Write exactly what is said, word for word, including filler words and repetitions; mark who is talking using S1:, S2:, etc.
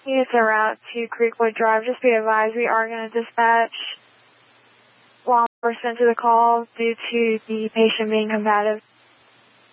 S1: Units en route to Creekwood Drive. Just be advised we are going to dispatch law enforcement to the call due to the patient being combative.